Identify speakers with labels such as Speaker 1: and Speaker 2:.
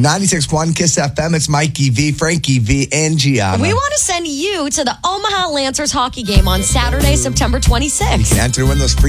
Speaker 1: 96.1 Kiss FM. It's Mikey V, Frankie V, and Gianna.
Speaker 2: We want to send you to the Omaha Lancers hockey game on Saturday, September 26th.
Speaker 1: You can enter to win those free